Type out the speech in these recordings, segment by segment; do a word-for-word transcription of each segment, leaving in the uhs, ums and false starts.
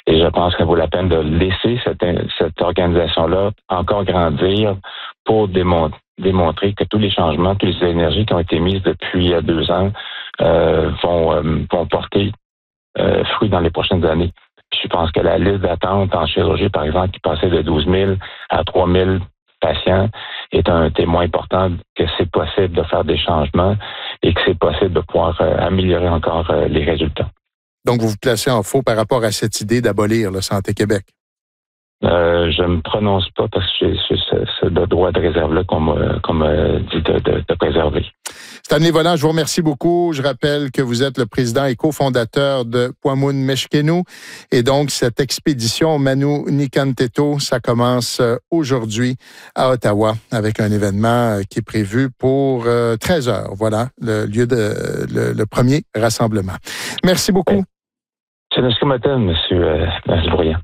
Et je pense qu'il vaut la peine de laisser cette, cette organisation-là encore grandir pour démontrer, démontrer que tous les changements, toutes les énergies qui ont été mises depuis deux ans euh, vont, euh, vont porter euh, fruit dans les prochaines années. Je pense que la liste d'attente en chirurgie, par exemple, qui passait de douze mille à trois mille patients, est un témoin important que c'est possible de faire des changements et que c'est possible de pouvoir euh, améliorer encore euh, les résultats. Donc, vous vous placez en faux par rapport à cette idée d'abolir le Santé Québec? Euh, je ne me prononce pas parce que j'ai ce, ce droit de réserve-là qu'on m'a, qu'on m'a dit de, de, de préserver. Stanley Volant, je vous remercie beaucoup. Je rappelle que vous êtes le président et cofondateur de Pwamun Meshkenu. Et donc, cette expédition Manu Nikanteto, ça commence aujourd'hui à Ottawa avec un événement qui est prévu pour treize heures. Voilà, le lieu de le, le premier rassemblement. Merci beaucoup. C'est M. Matin, M. Bourrian.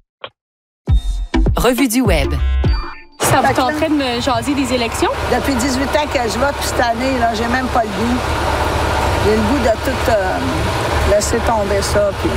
Revue du Web. Ça vous tenterait de me jaser des élections? Depuis dix-huit ans que je vote, puis cette année, là, j'ai même pas le goût. J'ai le goût de tout euh, laisser tomber ça, puis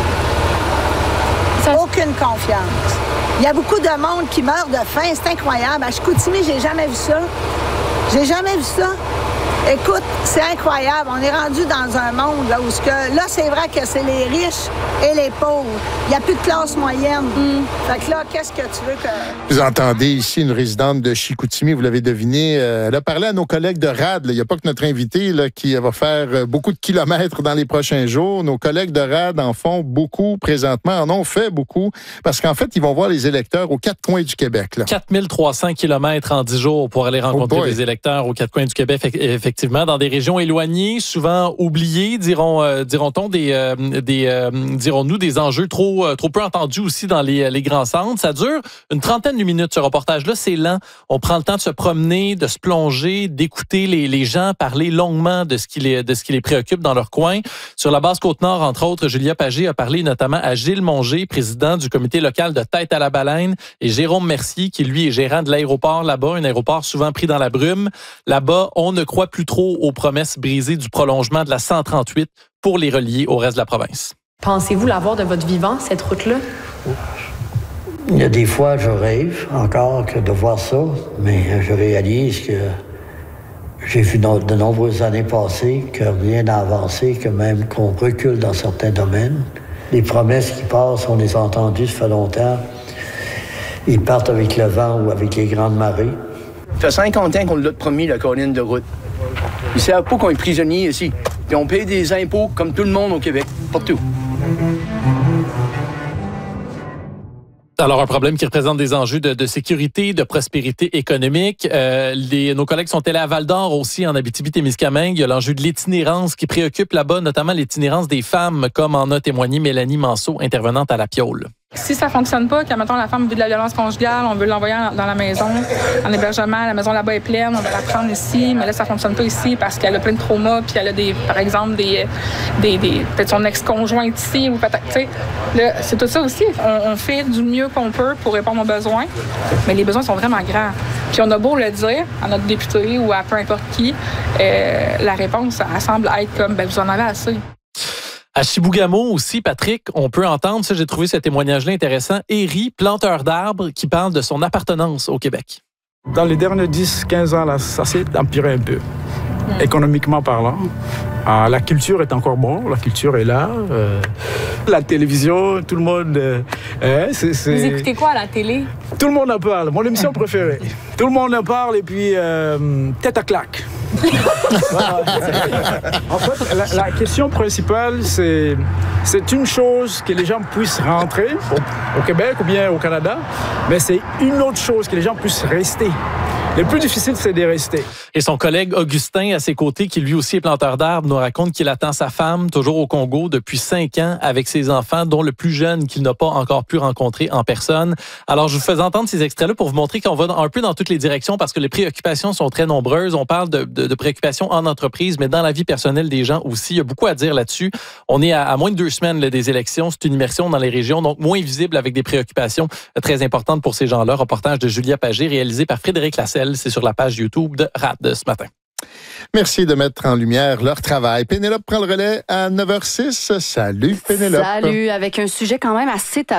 ça... aucune confiance. Il y a beaucoup de monde qui meurt de faim, c'est incroyable. À Chicoutimi, j'ai jamais vu ça. J'ai jamais vu ça. Écoute, c'est incroyable. On est rendu dans un monde là où ce que là, c'est vrai que c'est les riches et les pauvres. Il n'y a plus de classe moyenne. Mm. Fait que là, qu'est-ce que tu veux que... Vous entendez ici une résidente de Chicoutimi, vous l'avez deviné. Euh, elle a parlé à nos collègues de R A D. Il n'y a pas que notre invité là, qui va faire beaucoup de kilomètres dans les prochains jours. Nos collègues de R A D en font beaucoup présentement, en ont fait beaucoup, parce qu'en fait, ils vont voir les électeurs aux quatre coins du Québec. Là. quatre mille trois cents kilomètres en dix jours pour aller rencontrer oh les électeurs aux quatre coins du Québec. Effectivement, dans des régions éloignées, souvent oubliées, diront, euh, diront-on, des, euh, des euh, dirons-nous, des enjeux trop, euh, trop peu entendus aussi dans les, les grands centres. Ça dure une trentaine de minutes, ce reportage-là. C'est lent. On prend le temps de se promener, de se plonger, d'écouter les, les gens parler longuement de ce, qui les, de ce qui les préoccupe dans leur coin. Sur la Basse-Côte-Nord, entre autres, Julia Pagé a parlé notamment à Gilles Mongé, président du comité local de Tête à la Baleine, et Jérôme Mercier, qui lui est gérant de l'aéroport là-bas, un aéroport souvent pris dans la brume. Là-bas, on ne croit plus trop aux promesses brisées du prolongement de la cent trente-huit pour les relier au reste de la province. Pensez-vous l'avoir de votre vivant, cette route-là? Il y a des fois, je rêve encore que de voir ça, mais je réalise que j'ai vu de nombreuses années passées que rien n'a avancé, que même qu'on recule dans certains domaines. Les promesses qui passent, on les a entendues, ça fait longtemps. Ils partent avec le vent ou avec les grandes marées. Ça fait cinquante ans qu'on l'a promis, la colline de route. Ils ne savent pas qu'on est prisonnier ici. Puis on paye des impôts comme tout le monde au Québec, partout. Alors, un problème qui représente des enjeux de, de sécurité, de prospérité économique. Euh, les, nos collègues sont allés à Val-d'Or aussi, en Abitibi-Témiscamingue. Il y a l'enjeu de l'itinérance qui préoccupe là-bas, notamment l'itinérance des femmes, comme en a témoigné Mélanie Manceau, intervenante à La Piaule. Si ça fonctionne pas, que, mettons, la femme vit de la violence conjugale, on veut l'envoyer dans la maison, en hébergement, la maison là-bas est pleine, on va la prendre ici, mais là, ça fonctionne pas ici parce qu'elle a plein de traumas, puis elle a, des, par exemple, des, des, des peut-être son ex-conjoint est ici, ou peut-être, tu sais, là, c'est tout ça aussi. On, on fait du mieux qu'on peut pour répondre aux besoins, mais les besoins sont vraiment grands. Puis on a beau le dire à notre député ou à peu importe qui, euh, la réponse, elle semble être comme, ben vous en avez assez. À Chibougamau aussi, Patrick, on peut entendre, ça j'ai trouvé ce témoignage-là intéressant, Héry, planteur d'arbres, qui parle de son appartenance au Québec. Dans les derniers dix à quinze ans, là, ça s'est empiré un peu, mmh. économiquement parlant. Ah, la culture est encore bonne, la culture est là. Euh, la télévision, tout le monde... Euh, hein, c'est, c'est... Vous écoutez quoi à la télé? Tout le monde en parle, mon émission préférée. Tout le monde en parle et puis euh, tête à claque. En fait, la, la question principale, c'est, c'est une chose que les gens puissent rentrer au, au Québec ou bien au Canada, mais c'est une autre chose que les gens puissent rester. Le plus difficile, c'est de rester. Et son collègue Augustin, à ses côtés, qui lui aussi est planteur d'arbres, nous raconte qu'il attend sa femme, toujours au Congo, depuis cinq ans, avec ses enfants, dont le plus jeune qu'il n'a pas encore pu rencontrer en personne. Alors, je vous fais entendre ces extraits-là pour vous montrer qu'on va un peu dans toutes les directions, parce que les préoccupations sont très nombreuses. On parle de, de, de préoccupations en entreprise, mais dans la vie personnelle des gens aussi. Il y a beaucoup à dire là-dessus. On est à, à moins de deux semaines là, des élections. C'est une immersion dans les régions, donc moins visible, avec des préoccupations très importantes pour ces gens-là. Reportage de Julia Pagé, réalisé par Frédéric Lasselle. C'est sur la page YouTube de R A D ce matin. Merci de mettre en lumière leur travail. Pénélope prend le relais à neuf heures zéro six. Salut Pénélope. Salut, avec un sujet quand même assez tabou.